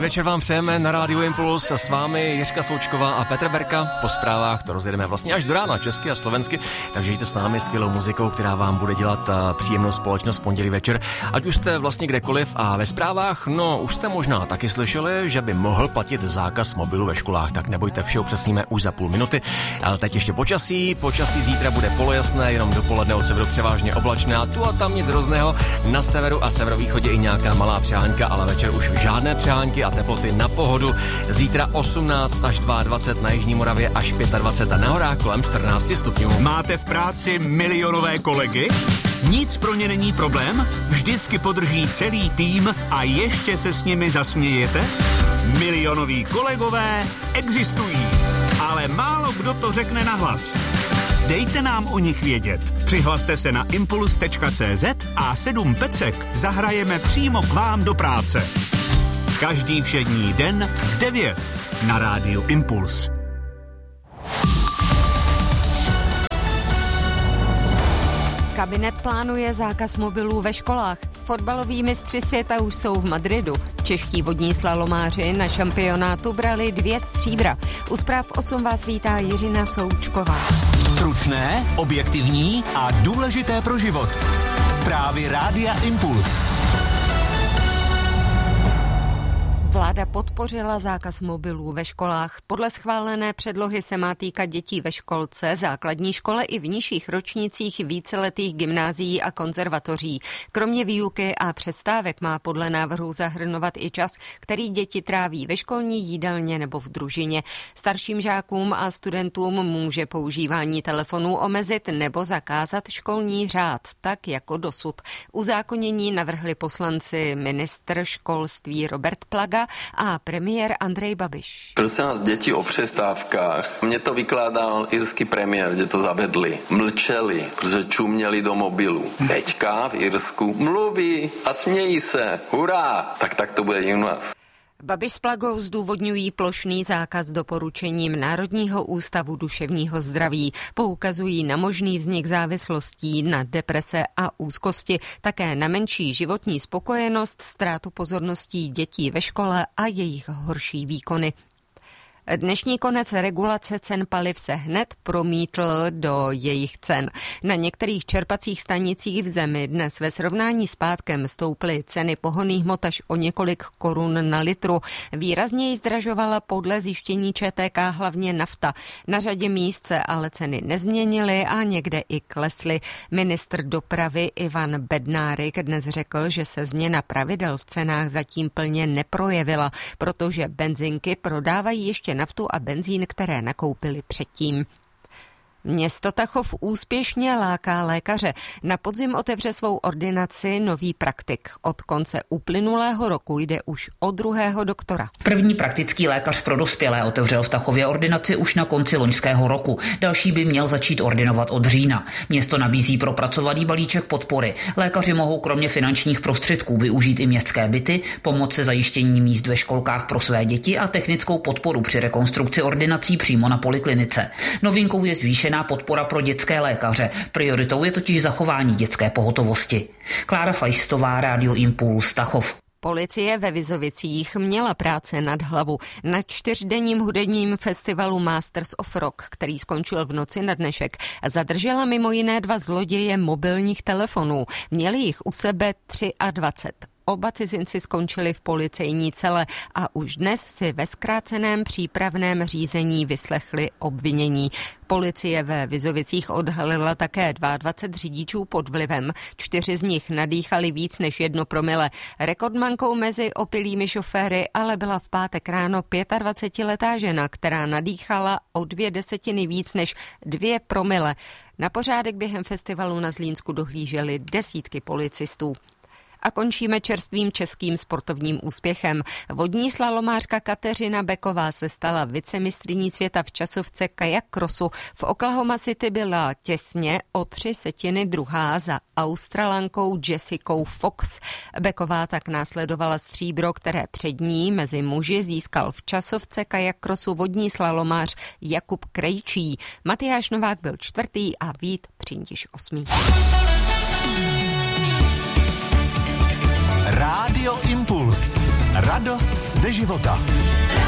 večer vám přejeme na Rádiu Impuls a s vámi Jiřka Součková a Petr Berka. Po zprávách to rozjedeme vlastně až do rána česky a slovensky, takže jděte s námi skvělou muzikou, která vám bude dělat příjemnou společnost pondělí večer. Ať už jste vlastně kdekoliv a ve zprávách, no už jste možná taky slyšeli, že by mohl platit zákaz mobilu ve školách, tak nebojte, vše upřesníme už za půl minuty. Ale teď ještě počasí zítra bude polojasné, jenom dopoledne od severu převážně oblačné a tu a tam nic hrozného. Na severu a severovýchodě i nějaká malá přehánka, ale večer už žádné přehánky a teploty na pohodu. Zítra 18 až 22 na Jižní Moravě až 25 a na horách kolem 14 stupňů. Máte v práci milionové kolegy? Nic pro ně není problém? Vždycky podrží celý tým a ještě se s nimi zasmějete? Milionoví kolegové existují, ale málo kdo to řekne nahlas. Dejte nám o nich vědět. Přihlaste se na impuls.cz a 7 pecek zahrajeme přímo k vám do práce. Každý všední den v 9 na Rádiu Impuls. Kabinet plánuje zákaz mobilů ve školách. Fotbaloví mistři světa už jsou v Madridu. Čeští vodní slalomáři na šampionátu brali 2 stříbra. U zpráv 8 vás vítá Jiřina Součková. Stručné, objektivní a důležité pro život. Zprávy Rádia Impuls. Vláda podpořila zákaz mobilů ve školách. Podle schválené předlohy se má týkat dětí ve školce, základní škole i v nižších ročnících víceletých gymnázií a konzervatoří. Kromě výuky a přestávek má podle návrhu zahrnovat i čas, který děti tráví ve školní jídelně nebo v družině. Starším žákům a studentům může používání telefonů omezit nebo zakázat školní řád, tak jako dosud. Uzákonění navrhli poslanci ministr školství Robert Plaga a premiér Andrej Babiš. Prosím vás, děti o přestávkách. Mně to vykládal irský premiér, kde to zavedli. Mlčeli, protože čuměli do mobilu. Teďka v Irsku mluví a smějí se. Hurá! Tak to bude i u nás. Babiš s Plagou zdůvodňují plošný zákaz doporučením Národního ústavu duševního zdraví. Poukazují na možný vznik závislostí, na deprese a úzkosti, také na menší životní spokojenost, ztrátu pozorností dětí ve škole a jejich horší výkony. Dnešní konec regulace cen paliv se hned promítl do jejich cen. Na některých čerpacích stanicích v zemi dnes ve srovnání s pátkem stouply ceny pohonných hmot až o několik korun na litru. Výrazněji zdražovala podle zjištění ČTK hlavně nafta. Na řadě míst se ale ceny nezměnily a někde i klesly. Ministr dopravy Ivan Bednárik dnes řekl, že se změna pravidel v cenách zatím plně neprojevila, protože benzinky prodávají ještě naftu a benzín, které nakoupili předtím. Město Tachov úspěšně láká lékaře. Na podzim otevře svou ordinaci nový praktik. Od konce uplynulého roku jde už o 2. doktora. První praktický lékař pro dospělé otevřel v Tachově ordinaci už na konci loňského roku. Další by měl začít ordinovat od října. Město nabízí propracovaný balíček podpory. Lékaři mohou kromě finančních prostředků využít i městské byty, pomoc se zajištění míst ve školkách pro své děti a technickou podporu při rekonstrukci ordinací přímo na poliklinice. Novinkou je zvýšená podpora pro dětské lékaře. Prioritou je totiž zachování dětské pohotovosti. Klára Fajstová, Rádio Impuls, Tachov. Policie ve Vizovicích měla práce nad hlavu. Na 4denním hudebním festivalu Masters of Rock, který skončil v noci na dnešek, zadržela mimo jiné 2 zloděje mobilních telefonů. Měli jich u sebe 23. Oba cizinci skončili v policejní cele a už dnes si ve zkráceném přípravném řízení vyslechli obvinění. Policie ve Vizovicích odhalila také 22 řidičů pod vlivem. 4 z nich nadýchali víc než 1 promile. Rekordmankou mezi opilými šoféry ale byla v pátek ráno 25letá žena, která nadýchala o 0,2 víc než 2 promile. Na pořádek během festivalu na Zlínsku dohlíželi desítky policistů. A končíme čerstvým českým sportovním úspěchem. Vodní slalomářka Kateřina Beková se stala vicemistryní světa v časovce kajak crossu. V Oklahoma City byla těsně o 3/7 druhá za Australankou Jessicou Fox. Beková tak následovala stříbro, které před ní mezi muži získal v časovce kajak crossu vodní slalomář Jakub Krejčí. Matyáš Novák byl 4. a Vít Přintiš 8. Rádio Impuls. Radost ze života.